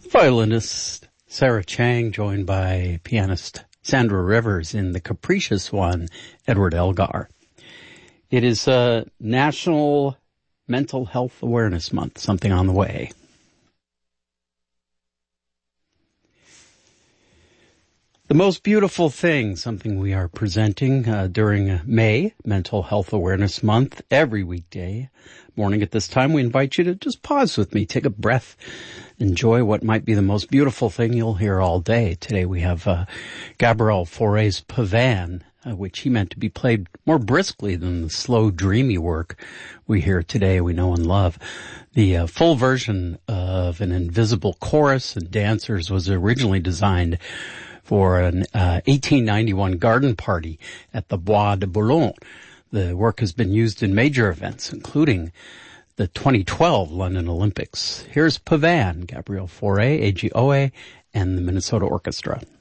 Violinist Sarah Chang, joined by pianist Sandra Rivers in the capricious one, Edward Elgar. It is National Mental Health Awareness Month, something on the way. The most beautiful thing, something we are presenting during May, Mental Health Awareness Month, every weekday morning at this time. We invite you to just pause with me, take a breath, enjoy what might be the most beautiful thing you'll hear all day. Today we have Gabriel Fauré's Pavane, which he meant to be played more briskly than the slow, dreamy work we hear today, we know and love. The full version of an invisible chorus and dancers was originally designed for an 1891 garden party at the Bois de Boulogne. The work has been used in major events, including the 2012 London Olympics. Here's Pavane, Gabriel Fauré, AGOA, and the Minnesota Orchestra.